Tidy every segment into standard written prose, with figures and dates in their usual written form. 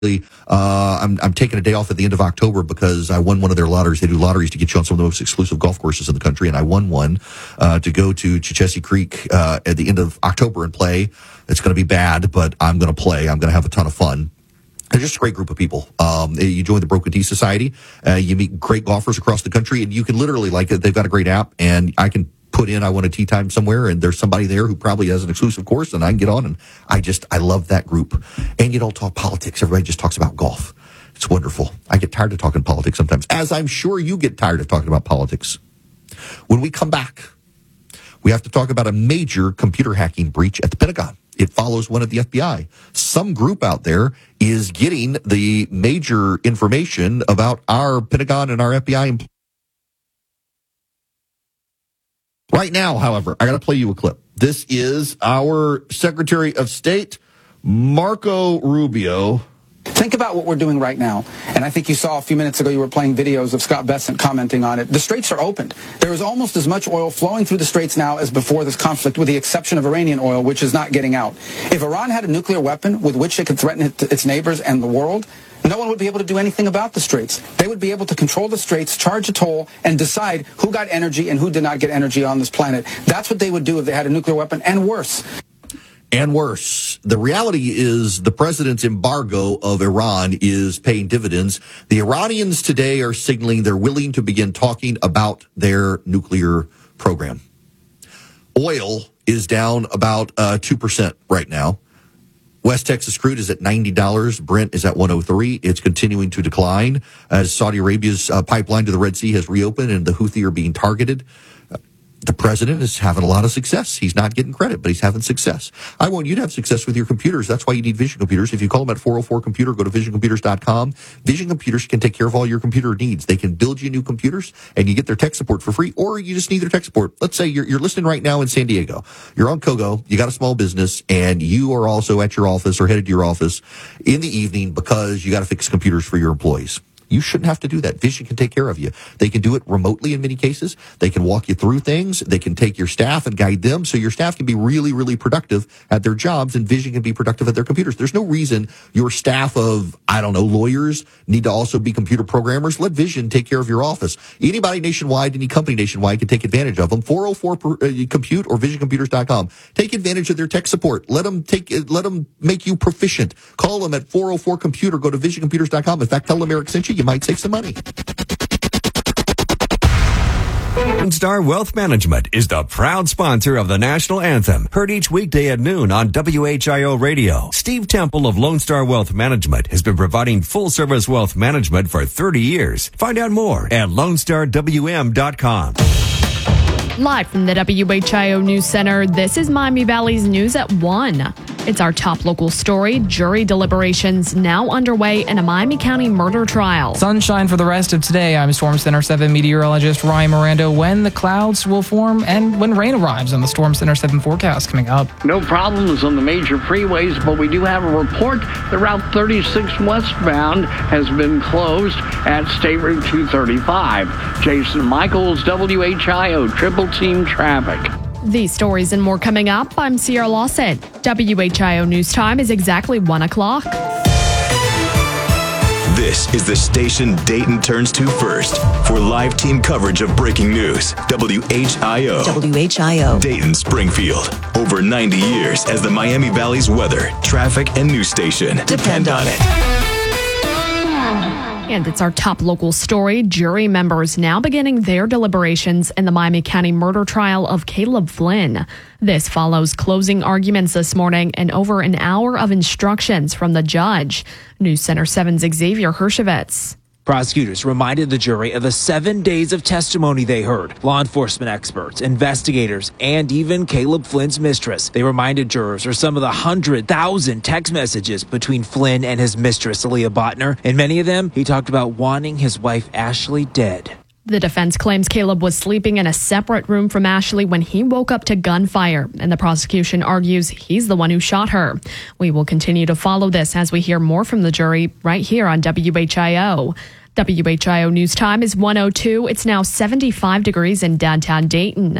I'm taking a day off at the end of October because I won one of their lotteries. They do lotteries to get you on some of the most exclusive golf courses in the country, and I won one to go to Chichessie Creek at the end of October and play. It's going to be bad, but I'm going to play. I'm going to have a ton of fun. They're just a great group of people. You join the Broken Tea Society. You meet great golfers across the country, and you can literally, they've got a great app, and I can put in, I want a tee time somewhere, and there's somebody there who probably has an exclusive course, and I can get on, and I love that group. And you don't talk politics. Everybody just talks about golf. It's wonderful. I get tired of talking politics sometimes, as I'm sure you get tired of talking about politics. When we come back, we have to talk about a major computer hacking breach at the Pentagon. It follows one at the FBI. Some group out there is getting the major information about our Pentagon and our FBI employees. Right now, however, I got to play you a clip. This is our Secretary of State, Marco Rubio. Think about what we're doing right now. And I think you saw a few minutes ago you were playing videos of Scott Bessent commenting on it. The straits are opened. There is almost as much oil flowing through the straits now as before this conflict, with the exception of Iranian oil, which is not getting out. If Iran had a nuclear weapon with which it could threaten its neighbors and the world, no one would be able to do anything about the straits. They would be able to control the straits, charge a toll, and decide who got energy and who did not get energy on this planet. That's what they would do if they had a nuclear weapon, and worse. And worse. The reality is the president's embargo of Iran is paying dividends. The Iranians today are signaling they're willing to begin talking about their nuclear program. Oil is down about 2% right now. West Texas crude is at $90. Brent is at $103. It's continuing to decline as Saudi Arabia's pipeline to the Red Sea has reopened and the Houthi are being targeted. The president is having a lot of success. He's not getting credit, but he's having success. I want you to have success with your computers. That's why you need Vision Computers. If you call them at 404-COMPUTER, go to visioncomputers.com. Vision Computers can take care of all your computer needs. They can build you new computers, and you get their tech support for free, or you just need their tech support. Let's say you're listening right now in San Diego. You're on Kogo, you got a small business, and you are also at your office or headed to your office in the evening because you got to fix computers for your employees. You shouldn't have to do that. Vision can take care of you. They can do it remotely in many cases. They can walk you through things. They can take your staff and guide them so your staff can be really, really productive at their jobs, and Vision can be productive at their computers. There's no reason your staff of, lawyers need to also be computer programmers. Let Vision take care of your office. Anybody nationwide, any company nationwide can take advantage of them. 404-COMPUTE or visioncomputers.com. Take advantage of their tech support. Let them make you proficient. Call them at 404-COMPUTER. Go to visioncomputers.com. In fact, tell them Eric sent you. You might save some money. Lone Star Wealth Management is the proud sponsor of the national anthem, heard each weekday at noon on WHIO Radio. Steve Temple of Lone Star Wealth Management has been providing full-service wealth management for 30 years. Find out more at LoneStarWM.com. Live from the WHIO News Center, this is Miami Valley's News at 1. It's our top local story. Jury deliberations now underway in a Miami County murder trial. Sunshine for the rest of today. I'm Storm Center 7 meteorologist Ryan Miranda. When the clouds will form and when rain arrives on the Storm Center 7 forecast coming up. No problems on the major freeways, but we do have a report that Route 36 westbound has been closed at State Route 235. Jason Michaels, WHIO Triple Team Traffic. These stories and more coming up. I'm Sierra Lawson. WHIO News Time is exactly 1 o'clock. This is the station Dayton turns to first for live team coverage of breaking news. WHIO. WHIO. Dayton Springfield. Over 90 years as the Miami Valley's weather, traffic, and news station. Depend on it. And it's our top local story. Jury members now beginning their deliberations in the Miami County murder trial of Caleb Flynn. This follows closing arguments this morning and over an hour of instructions from the judge. News Center 7's Xavier Hershevitz. Prosecutors reminded the jury of the 7 days of testimony they heard. Law enforcement experts, investigators, and even Caleb Flynn's mistress. They reminded jurors of some of the 100,000 text messages between Flynn and his mistress, Aaliyah Botner. In many of them, he talked about wanting his wife, Ashley, dead. The defense claims Caleb was sleeping in a separate room from Ashley when he woke up to gunfire, and the prosecution argues he's the one who shot her. We will continue to follow this as we hear more from the jury right here on WHIO. WHIO News Time is 1:02. It's now 75 degrees in downtown Dayton.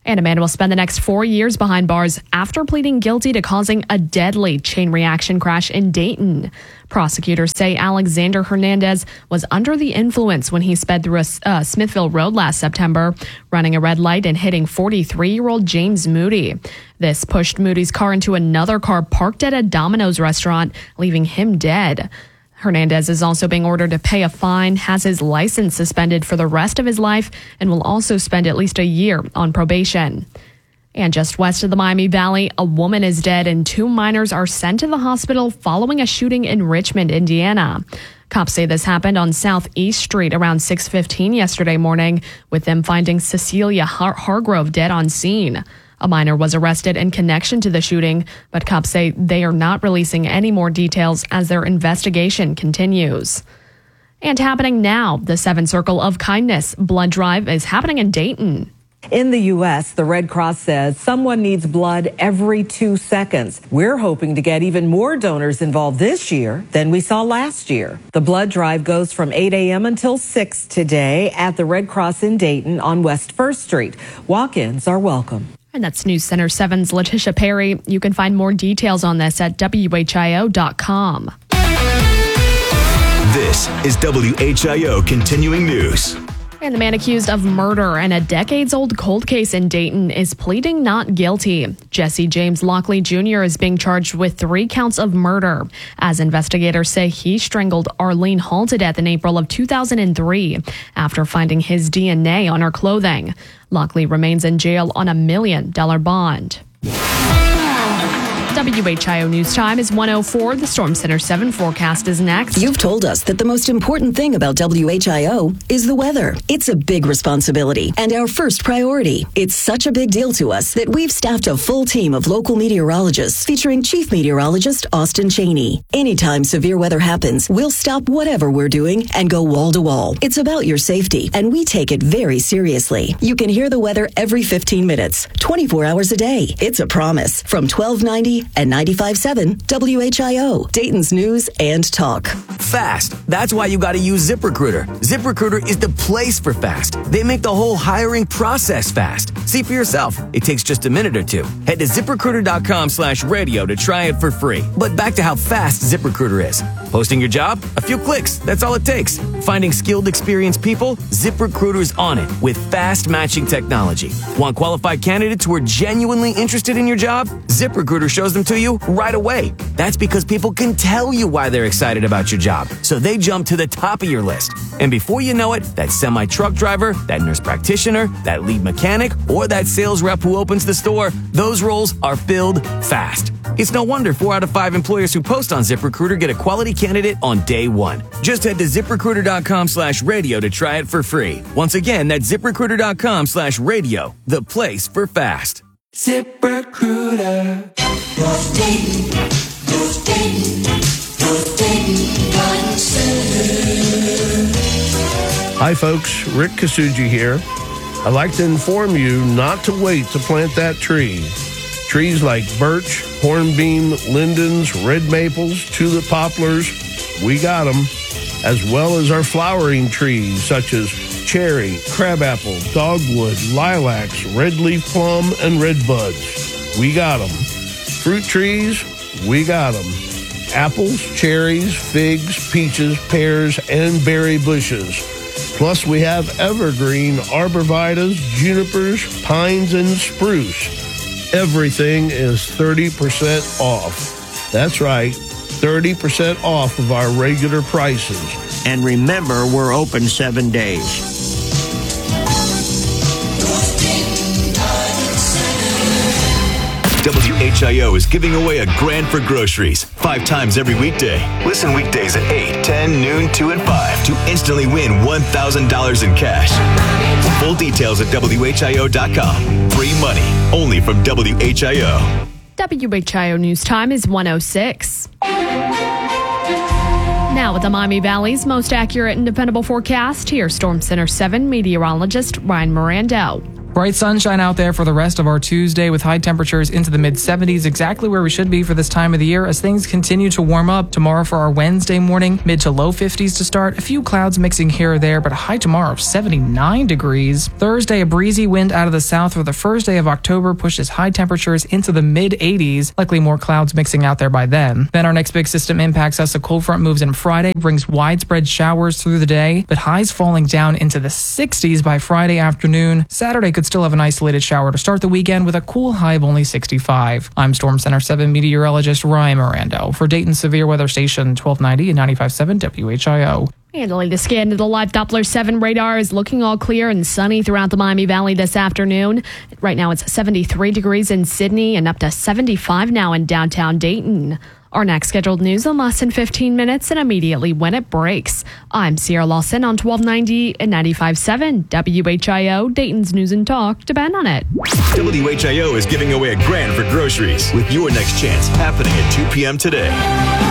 And a man will spend the next 4 years behind bars after pleading guilty to causing a deadly chain reaction crash in Dayton. Prosecutors say Alexander Hernandez was under the influence when he sped through a Smithville Road last September, running a red light and hitting 43-year-old James Moody. This pushed Moody's car into another car parked at a Domino's restaurant, leaving him dead. Hernandez is also being ordered to pay a fine, has his license suspended for the rest of his life, and will also spend at least a year on probation. And just west of the Miami Valley, a woman is dead and 2 minors are sent to the hospital following a shooting in Richmond, Indiana. Cops say this happened on Southeast Street around 6:15 yesterday morning, with them finding Cecilia Hargrove dead on scene. A minor was arrested in connection to the shooting, but cops say they are not releasing any more details as their investigation continues. And happening now, the 7 Circle of Kindness blood drive is happening in Dayton. In the U.S., the Red Cross says someone needs blood every 2 seconds. We're hoping to get even more donors involved this year than we saw last year. The blood drive goes from 8 a.m. until 6 today at the Red Cross in Dayton on West 1st Street. Walk-ins are welcome. And that's News Center 7's Letitia Perry. You can find more details on this at WHIO.com. This is WHIO Continuing News. And the man accused of murder in a decades-old cold case in Dayton is pleading not guilty. Jesse James Lockley Jr. is being charged with 3 counts of murder, as investigators say he strangled Arlene Hall to death in April of 2003 after finding his DNA on her clothing. Lockley remains in jail on $1 million bond. WHIO News Time is 1:04. The Storm Center 7 forecast is next. You've told us that the most important thing about WHIO is the weather. It's a big responsibility and our first priority. It's such a big deal to us that we've staffed a full team of local meteorologists featuring Chief Meteorologist Austin Cheney. Anytime severe weather happens, we'll stop whatever we're doing and go wall to wall. It's about your safety, and we take it very seriously. You can hear the weather every 15 minutes, 24 hours a day. It's a promise from 1290 and 95.7 WHIO, Dayton's News and Talk. Fast. That's why you got to use ZipRecruiter. ZipRecruiter is the place for fast. They make the whole hiring process fast. See for yourself. It takes just a minute or 2. Head to ZipRecruiter.com/radio to try it for free. But back to how fast ZipRecruiter is. Posting your job? A few clicks. That's all it takes. Finding skilled, experienced people? ZipRecruiter's on it with fast matching technology. Want qualified candidates who are genuinely interested in your job? ZipRecruiter shows them to you right away. That's because people can tell you why they're excited about your job, so they jump to the top of your list. And before you know it, that semi-truck driver, that nurse practitioner, that lead mechanic, or that sales rep who opens the store, those roles are filled fast. It's no wonder 4 out of 5 employers who post on ZipRecruiter get a quality candidate on day 1. Just head to ZipRecruiter.com/radio to try it for free. Once again, that's ZipRecruiter.com/radio, the place for fast. ZipRecruiter. Hi folks, Rick Kasuji here. I'd like to inform you not to wait to plant that tree. Trees like birch, hornbeam, lindens, red maples, tulip poplars, we got them, as well as our flowering trees such as cherry, crabapple, dogwood, lilacs, red leaf plum, and redbuds. We got them. Fruit trees, we got them. Apples, cherries, figs, peaches, pears, and berry bushes. Plus, we have evergreen arborvitaes, junipers, pines, and spruce. Everything is 30% off. That's right, 30% off of our regular prices. And remember, we're open 7 days. WHIO is giving away a grand for groceries 5 times every weekday. Listen weekdays at 8, 10, noon, 2, and 5 to instantly win $1,000 in cash. Full details at WHIO.com. Free money only from WHIO. WHIO News Time is 1:06. Now with the Miami Valley's most accurate and dependable forecast, here's Storm Center 7 meteorologist Ryan Mirando. Bright sunshine out there for the rest of our Tuesday with high temperatures into the mid-70s, exactly where we should be for this time of the year as things continue to warm up. Tomorrow for our Wednesday morning, mid to low 50s to start. A few clouds mixing here or there, but a high tomorrow of 79 degrees. Thursday, a breezy wind out of the south for the first day of October pushes high temperatures into the mid-80s. Likely more clouds mixing out there by then. Then our next big system impacts us. A cold front moves in Friday, brings widespread showers through the day, but highs falling down into the 60s by Friday afternoon. Saturday could still have an isolated shower to start the weekend with a cool high of only 65. I'm Storm Center 7 meteorologist Ryan Mirando for Dayton Severe Weather Station 1290 and 95.7 WHIO. And the latest scan to the live Doppler 7 radar is looking all clear and sunny throughout the Miami Valley this afternoon. Right now it's 73 degrees in Sydney and up to 75 now in downtown Dayton. Our next scheduled news in less than 15 minutes and immediately when it breaks. I'm Sierra Lawson on 1290 and 95.7 WHIO, Dayton's News and Talk. Depend on it. WHIO is giving away $1,000 for groceries with your next chance happening at 2 p.m. today.